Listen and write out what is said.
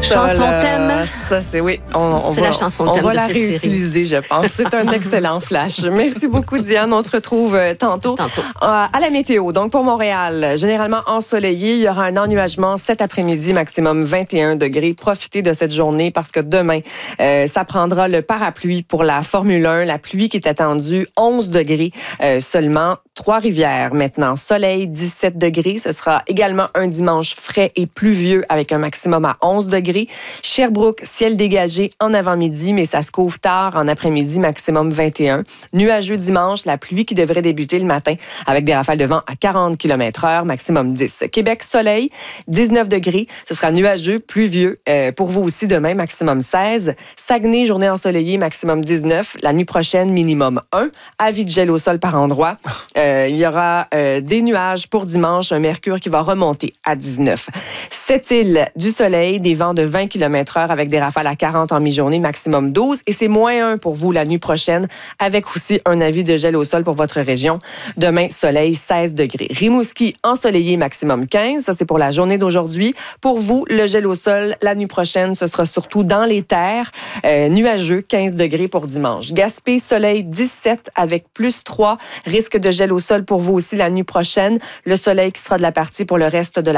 Chanson thème. Ça, c'est oui. C'est la chanson thème on va de la cette série. réutiliser, je pense. C'est un excellent flash. Merci beaucoup, Diane. On se retrouve tantôt. À la météo. Donc, pour Montréal, généralement ensoleillé. Il y aura un ennuagement cet après-midi, maximum 21 degrés. Profitez de cette journée parce que demain, ça prendra le parapluie pour la Formule 1. La pluie qui est attendue, 11 degrés seulement. Trois-Rivières, maintenant, soleil, 17 degrés. Ce sera également un dimanche frais et pluvieux avec un maximum à 11 degrés. Sherbrooke, ciel dégagé en avant-midi, mais ça se couvre tard en après-midi, maximum 21. Nuageux dimanche, la pluie qui devrait débuter le matin avec des rafales de vent à 40 km/h, maximum 10. Québec, soleil, 19 degrés. Ce sera nuageux, pluvieux. Pour vous aussi, demain, maximum 16. Saguenay, journée ensoleillée, maximum 19. La nuit prochaine, minimum 1. Avis de gel au sol par endroit. Il y aura des nuages pour dimanche, un mercure qui va remonter à 19. Sept-Îles, du soleil, des vents de 20 km/h avec des rafales à 40 en mi-journée, maximum 12. Et c'est moins 1 pour vous la nuit prochaine, avec aussi un avis de gel au sol pour votre région. Demain, soleil, 16 degrés. Rimouski, ensoleillé, maximum 15. Ça, c'est pour la journée d'aujourd'hui. Pour vous, le gel au sol, la nuit prochaine, ce sera surtout dans les terres. Nuageux, 15 degrés pour dimanche. Gaspé, soleil, 17 avec plus 3. Risque de gel au sol pour vous aussi la nuit prochaine. Le soleil qui sera de la partie pour le reste de la